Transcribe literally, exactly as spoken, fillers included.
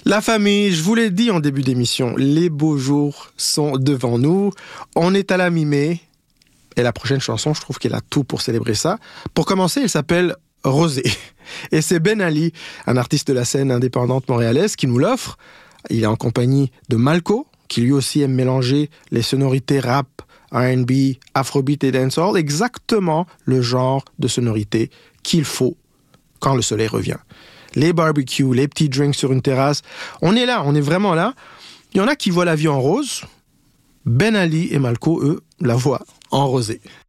La famille, je vous l'ai dit en début d'émission, les beaux jours sont devant nous. On est à la mi-mai. Et la prochaine chanson, je trouve qu'elle a tout pour célébrer ça. Pour commencer, elle s'appelle Rosé. Et c'est Ben Ali, un artiste de la scène indépendante montréalaise, qui nous l'offre. Il est en compagnie de Malco, qui lui aussi aime mélanger les sonorités rap, R and B, afrobeat et dancehall, exactement le genre de sonorité qu'il faut quand le soleil revient. Les barbecues, les petits drinks sur une terrasse, on est là, on est vraiment là. Il y en a qui voient la vie en rose. Ben Ali et Malco, eux, la voient en rosé.